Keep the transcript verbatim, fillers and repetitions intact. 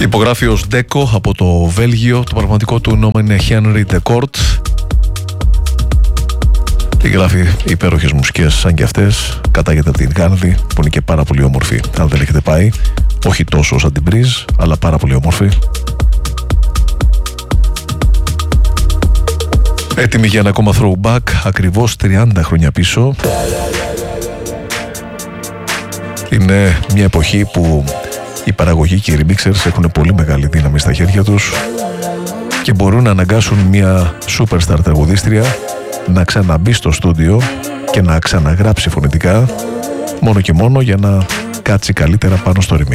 Υπογράφει ως Deco από το Βέλγιο. Το πραγματικό του όνομα είναι Henry Decourt. Και γράφει υπέροχες μουσικές σαν και αυτές. Κατάγεται από την Γάνδη, που είναι και πάρα πολύ όμορφη. Αν δεν έχετε πάει, όχι τόσο σαν την Breeze, αλλά πάρα πολύ όμορφη. Έτοιμη για ένα ακόμα throwback, ακριβώς τριάντα χρόνια πίσω. Είναι μια εποχή που η παραγωγή και οι remixers έχουν πολύ μεγάλη δύναμη στα χέρια τους και μπορούν να αναγκάσουν μια superstar τραγουδίστρια να ξαναμπεί στο στούντιο και να ξαναγράψει φωνητικά μόνο και μόνο για να κάτσει καλύτερα πάνω στο remix.